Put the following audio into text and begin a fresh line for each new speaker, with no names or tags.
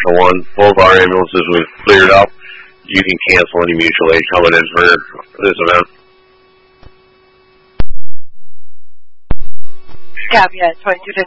Marshal 1. Both our ambulances we've cleared up. You can cancel any mutual aid coming in for this event.
Copy that, 22